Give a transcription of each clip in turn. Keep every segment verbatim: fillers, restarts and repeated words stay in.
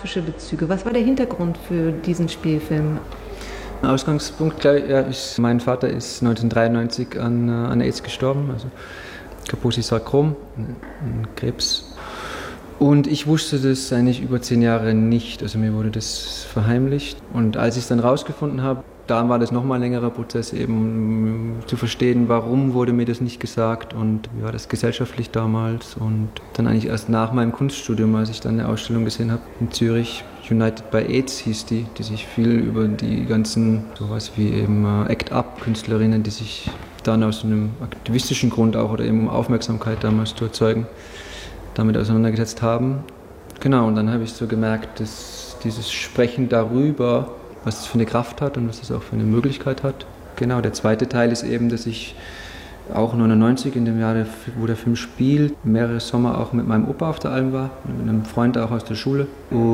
biografische Bezüge. Was war der Hintergrund für diesen Spielfilm? Ausgangspunkt ja, ist, mein Vater ist neunzehnhundertdreiundneunzig an, an AIDS gestorben, also Kaposi-Sarkom, ein Krebs. Und ich wusste das eigentlich über zehn Jahre nicht, also mir wurde das verheimlicht. Und als ich es dann rausgefunden habe, da war das nochmal ein längerer Prozess, eben zu verstehen, warum wurde mir das nicht gesagt und wie war das gesellschaftlich damals. Und dann eigentlich erst nach meinem Kunststudium, als ich dann eine Ausstellung gesehen habe in Zürich, United by AIDS hieß die, die sich viel über die ganzen, sowas wie eben Act Up Künstlerinnen, die sich dann aus einem aktivistischen Grund auch oder eben um Aufmerksamkeit damals zu erzeugen, damit auseinandergesetzt haben. Genau, und dann habe ich so gemerkt, dass dieses Sprechen darüber, was es für eine Kraft hat und was es auch für eine Möglichkeit hat. Genau, der zweite Teil ist eben, dass ich auch neunundneunzig, in dem Jahr, wo der Film spielt, mehrere Sommer auch mit meinem Opa auf der Alm war, mit einem Freund auch aus der Schule.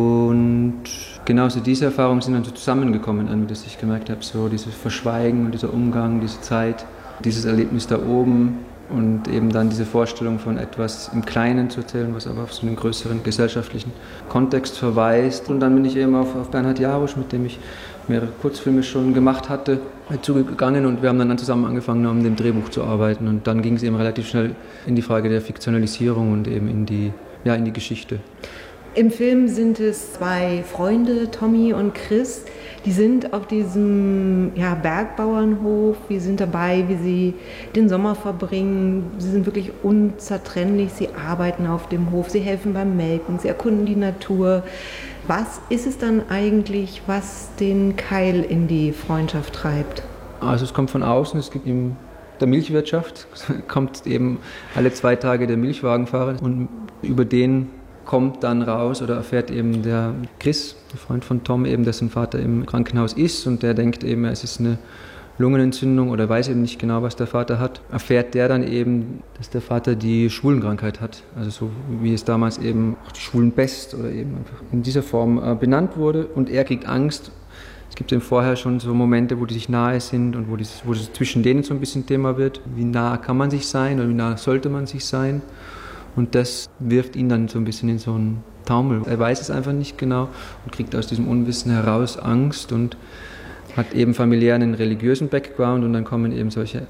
Und genau so diese Erfahrungen sind dann so zusammengekommen, dass ich gemerkt habe, so dieses Verschweigen und dieser Umgang, diese Zeit, dieses Erlebnis da oben und eben dann diese Vorstellung von etwas im Kleinen zu erzählen, was aber auf so einen größeren gesellschaftlichen Kontext verweist. Und dann bin ich eben auf, auf Bernhard Jarusch, mit dem ich mehrere Kurzfilme schon gemacht hatte, zugegangen und wir haben dann zusammen angefangen, an dem Drehbuch zu arbeiten. Und dann ging es eben relativ schnell in die Frage der Fiktionalisierung und eben in die, ja, in die Geschichte. Im Film sind es zwei Freunde, Tommy und Chris, die sind auf diesem ja, Bergbauernhof, wir sind dabei, wie sie den Sommer verbringen, sie sind wirklich unzertrennlich, sie arbeiten auf dem Hof, sie helfen beim Melken, sie erkunden die Natur. Was ist es dann eigentlich, was den Keil in die Freundschaft treibt? Also es kommt von außen, es gibt in der Milchwirtschaft, kommt eben alle zwei Tage der Milchwagenfahrer und über den kommt dann raus oder erfährt eben der Chris, der Freund von Tom, eben, dessen Vater im Krankenhaus ist und der denkt eben, es ist eine Lungenentzündung oder weiß eben nicht genau, was der Vater hat, erfährt der dann eben, dass der Vater die Schwulenkrankheit hat. Also so wie es damals eben auch die Schwulenpest oder eben einfach in dieser Form äh, benannt wurde und er kriegt Angst. Es gibt eben vorher schon so Momente, wo die sich nahe sind und wo, dieses, wo das zwischen denen so ein bisschen Thema wird. Wie nah kann man sich sein oder wie nah sollte man sich sein? Und das wirft ihn dann so ein bisschen in so einen Taumel. Er weiß es einfach nicht genau und kriegt aus diesem Unwissen heraus Angst und hat eben familiär einen religiösen Background und dann kommen eben solche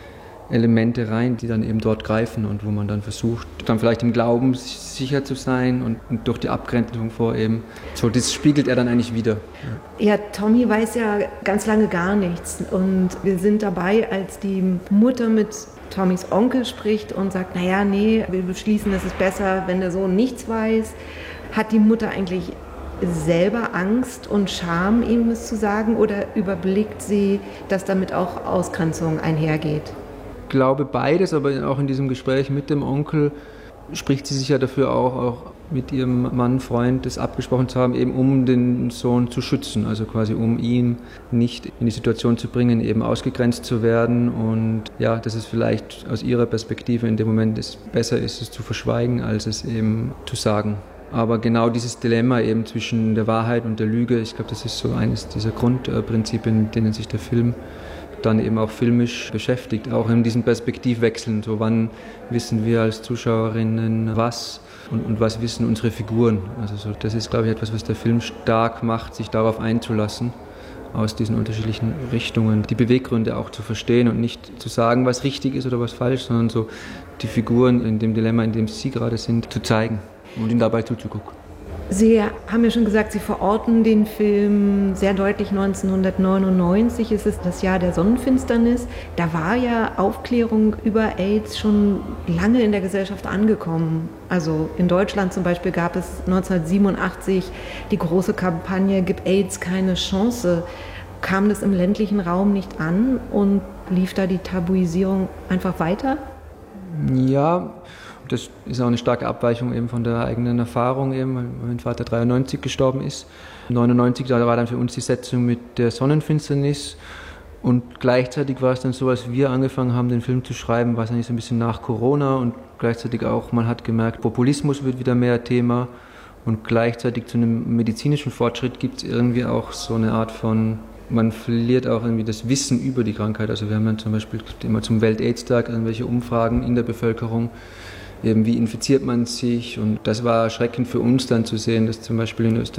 Elemente rein, die dann eben dort greifen und wo man dann versucht, dann vielleicht im Glauben sicher zu sein und, und durch die Abgrenzung vor eben, so das spiegelt er dann eigentlich wieder. Ja, Tommy weiß ja ganz lange gar nichts und wir sind dabei, als die Mutter mit Tommys Onkel spricht und sagt, naja, nee, wir beschließen, es ist besser, wenn der Sohn nichts weiß. Hat die Mutter eigentlich selber Angst und Scham, ihm es zu sagen, oder überblickt sie, dass damit auch Ausgrenzung einhergeht? Ich glaube beides, aber auch in diesem Gespräch mit dem Onkel spricht sie sich ja dafür auch, auch mit ihrem Mann, Freund, das abgesprochen zu haben, eben um den Sohn zu schützen, also quasi um ihn nicht in die Situation zu bringen, eben ausgegrenzt zu werden und ja, dass es vielleicht aus ihrer Perspektive in dem Moment es besser ist, es zu verschweigen, als es eben zu sagen. Aber genau dieses Dilemma eben zwischen der Wahrheit und der Lüge, ich glaube, das ist so eines dieser Grundprinzipien, mit denen sich der Film dann eben auch filmisch beschäftigt, auch in diesen Perspektivwechseln, so wann wissen wir als Zuschauerinnen was und, und was wissen unsere Figuren. Also so, das ist, glaube ich, etwas, was der Film stark macht, sich darauf einzulassen, aus diesen unterschiedlichen Richtungen die Beweggründe auch zu verstehen und nicht zu sagen, was richtig ist oder was falsch, sondern so die Figuren in dem Dilemma, in dem sie gerade sind, zu zeigen und ihnen dabei zuzugucken. Sie haben ja schon gesagt, Sie verorten den Film sehr deutlich neunzehnhundertneunundneunzig, es ist das Jahr der Sonnenfinsternis. Da war ja Aufklärung über AIDS schon lange in der Gesellschaft angekommen. Also in Deutschland zum Beispiel gab es neunzehnhundertsiebenundachtzig die große Kampagne "Gib AIDS keine Chance". Kam das im ländlichen Raum nicht an und lief da die Tabuisierung einfach weiter? Ja, das ist auch eine starke Abweichung eben von der eigenen Erfahrung, eben, weil mein Vater dreiundneunzig gestorben ist. neunundneunzig, da war dann für uns die Setzung mit der Sonnenfinsternis und gleichzeitig war es dann so, als wir angefangen haben, den Film zu schreiben, war es eigentlich so ein bisschen nach Corona und gleichzeitig auch, man hat gemerkt, Populismus wird wieder mehr Thema und gleichzeitig zu einem medizinischen Fortschritt gibt es irgendwie auch so eine Art von, man verliert auch irgendwie das Wissen über die Krankheit. Also wir haben dann zum Beispiel immer zum Welt-AIDS-Tag irgendwelche Umfragen in der Bevölkerung, eben wie infiziert man sich und das war erschreckend für uns dann zu sehen, dass zum Beispiel in Österreich